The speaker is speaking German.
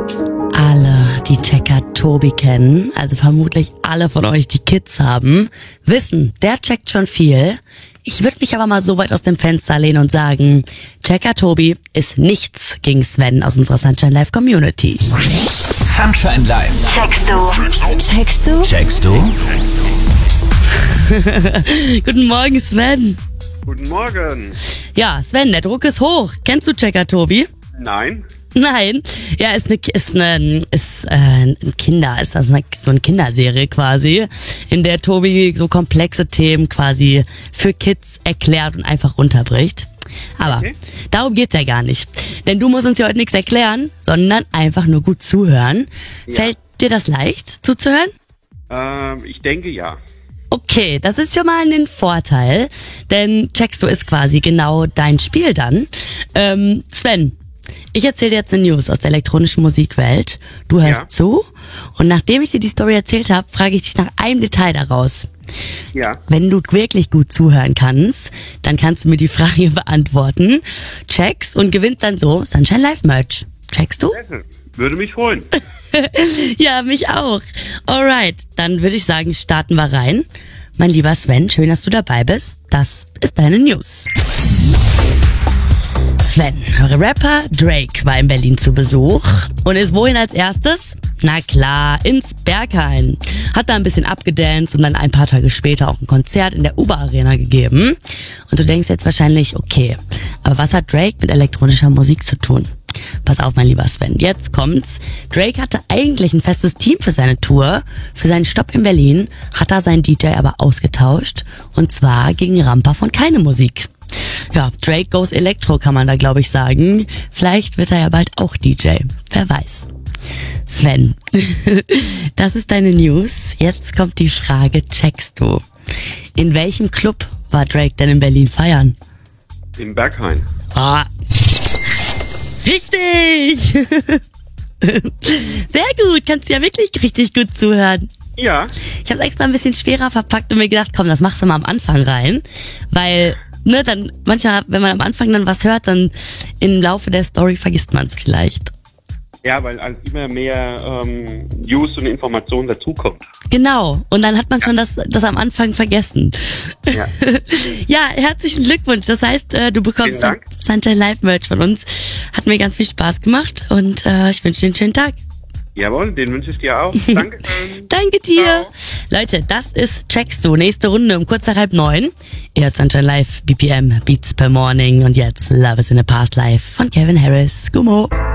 Alle, die Checker Tobi kennen, also vermutlich alle von euch, die Kids haben, wissen, der checkt schon viel. Ich würde mich aber mal so weit aus dem Fenster lehnen und sagen, Checker Tobi ist nichts gegen Sven aus unserer Sunshine Live Community. Sunshine Live. Checkst du? Checkst du? Checkst du? Guten Morgen, Sven. Guten Morgen. Ja, Sven, der Druck ist hoch. Kennst du Checker Tobi? Nein. Nein, ja, ist eine Kinderserie quasi, in der Tobi so komplexe Themen quasi für Kids erklärt und einfach runterbricht. Aber darum geht's ja gar nicht. Denn du musst uns ja heute nichts erklären, sondern einfach nur gut zuhören. Ja. Fällt dir das leicht, zuzuhören? Ich denke ja. Okay, das ist schon mal ein Vorteil, denn Checkst du ist quasi genau dein Spiel dann. Sven, ich erzähle dir jetzt eine News aus der elektronischen Musikwelt. Du hörst zu und nachdem ich dir die Story erzählt habe, frage ich dich nach einem Detail daraus. Ja. Wenn du wirklich gut zuhören kannst, dann kannst du mir die Frage beantworten, checkst und gewinnst dann so Sunshine Live Merch. Checkst du? Würde mich freuen. Ja, mich auch. Alright, dann würde ich sagen, starten wir rein. Mein lieber Sven, schön, dass du dabei bist. Das ist deine News. Sven, Rapper Drake war in Berlin zu Besuch und ist wohin als erstes? Na klar, ins Berghain. Hat da ein bisschen abgedanced und dann ein paar Tage später auch ein Konzert in der Uber-Arena gegeben. Und du denkst jetzt wahrscheinlich, okay, aber was hat Drake mit elektronischer Musik zu tun? Pass auf, mein lieber Sven, jetzt kommt's. Drake hatte eigentlich ein festes Team für seine Tour. Für seinen Stopp in Berlin hat er seinen DJ aber ausgetauscht. Und zwar gegen Ramper von Keine Musik. Ja, Drake goes Elektro, kann man da glaube ich sagen. Vielleicht wird er ja bald auch DJ. Wer weiß. Sven, das ist deine News. Jetzt kommt die Frage, checkst du? In welchem Club war Drake denn in Berlin feiern? Im Berghain. Ah, richtig! Sehr gut, kannst ja wirklich richtig gut zuhören. Ja. Ich habe es extra ein bisschen schwerer verpackt und mir gedacht, komm, das machst du mal am Anfang rein, weil dann manchmal, wenn man am Anfang dann was hört, dann im Laufe der Story vergisst man es vielleicht. Ja, weil immer mehr News und Informationen dazukommt. Genau, und dann hat man schon das am Anfang vergessen. Ja. Ja, herzlichen Glückwunsch. Das heißt, du bekommst Sunshine Live Merch von uns. Hat mir ganz viel Spaß gemacht und ich wünsche dir einen schönen Tag. Jawohl, den wünsche ich dir auch. Danke. Danke dir. Ciao. Leute, das ist Checkst du. Nächste Runde um kurz nach 8:30. Ihr hört Sunshine Live, BPM, Beats per Morning und jetzt Love is in the Past Life von Kevin Harris. Gummo.